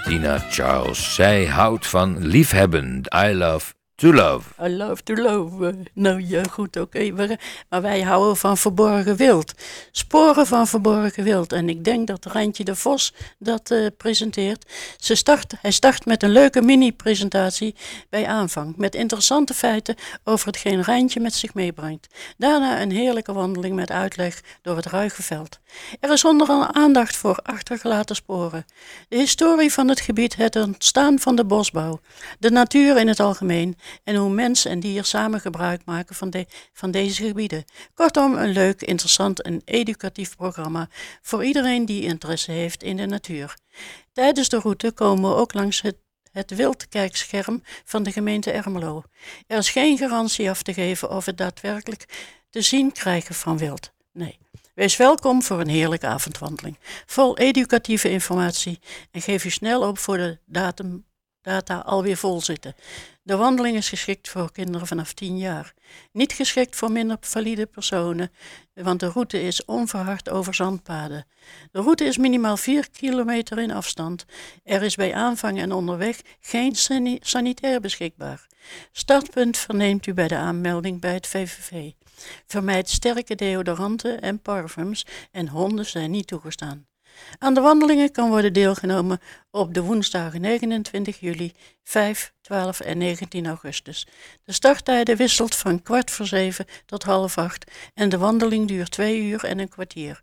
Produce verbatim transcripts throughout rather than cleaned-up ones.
Tina Charles. Zij houdt van liefhebben. I love to love. I love to love. Nou ja, goed, oké. Okay. Maar wij houden van verborgen wild. Sporen van verborgen wild. En ik denk dat Rijntje de Vos dat uh, presenteert. Ze start, hij start met een leuke mini-presentatie bij aanvang. Met interessante feiten over hetgeen Rijntje met zich meebrengt. Daarna een heerlijke wandeling met uitleg door het ruige veld. Er is onder andere aandacht voor achtergelaten sporen. De historie van het gebied, het ontstaan van de bosbouw. De natuur in het algemeen. En hoe mens en dier samen gebruik maken van, de, van deze gebieden. Kortom, een leuk, interessant en educatief programma voor iedereen die interesse heeft in de natuur. Tijdens de route komen we ook langs het, het wildkijkscherm van de gemeente Ermelo. Er is geen garantie af te geven of we daadwerkelijk te zien krijgen van wild. Nee. Wees welkom voor een heerlijke avondwandeling. Vol educatieve informatie en geef u snel op voor de datum. Data alweer vol zitten. De wandeling is geschikt voor kinderen vanaf tien jaar. Niet geschikt voor minder valide personen, want de route is onverhard over zandpaden. De route is minimaal vier kilometer in afstand. Er is bij aanvang en onderweg geen sani- sanitair beschikbaar. Startpunt verneemt u bij de aanmelding bij het V V V. Vermijd sterke deodoranten en parfums en honden zijn niet toegestaan. Aan de wandelingen kan worden deelgenomen op de woensdagen negenentwintig juli, vijf, twaalf en negentien augustus. De starttijden wisselt van kwart voor zeven tot half acht en de wandeling duurt twee uur en een kwartier.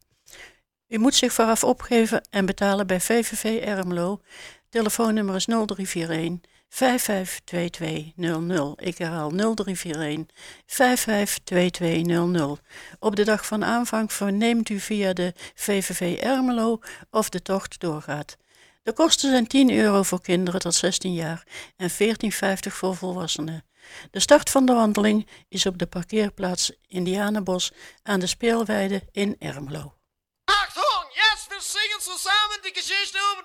U moet zich vooraf opgeven en betalen bij V V V Ermelo. Telefoonnummer is nul drie vier een, vijf vijf twee twee nul nul. Ik herhaal nul drie vier een, vijf vijf twee twee nul nul. Op de dag van aanvang verneemt u via de V V V Ermelo of de tocht doorgaat. De kosten zijn tien euro voor kinderen tot zestien jaar en veertien vijftig voor volwassenen. De start van de wandeling is op de parkeerplaats Indianenbos aan de speelweide in Ermelo. Achtung, jetzt wir singen zusammen die Geschichte über